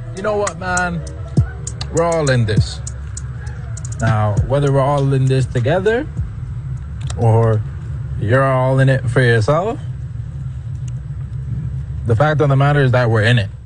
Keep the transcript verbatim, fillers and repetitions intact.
you know what, man? We're all in this. Now, whether we're all in this together or you're all in it for yourself, the fact of the matter is that we're in it.